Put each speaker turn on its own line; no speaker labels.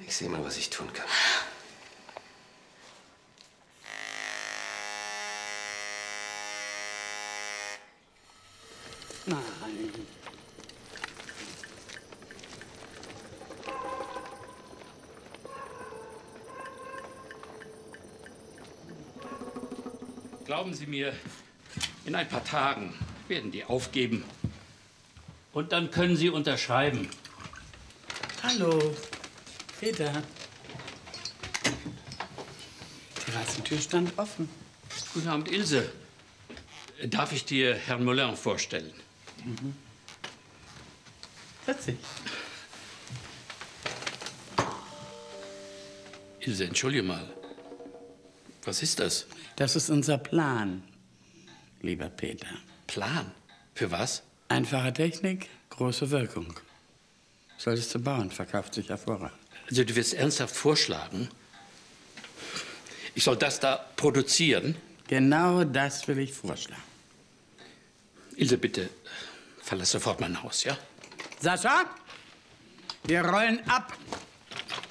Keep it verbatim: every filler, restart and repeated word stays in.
Ich sehe mal, was ich tun kann.
Nein.
Glauben Sie mir, in ein paar Tagen werden die aufgeben. Und dann können Sie unterschreiben.
Hallo, Peter. Die Terrassentür stand offen.
Guten Abend, Ilse. Darf ich dir Herrn Moulin vorstellen?
Mhm. Witzig.
Ilse, entschuldige mal. Was ist das?
Das ist unser Plan, lieber Peter.
Plan? Für was?
Einfache Technik, große Wirkung. Solltest du bauen, verkauft sich hervorragend.
Also du wirst ernsthaft vorschlagen, ich soll das da produzieren?
Genau das will ich vorschlagen.
Ilse, bitte, verlass sofort mein Haus, ja?
Sascha, wir rollen ab.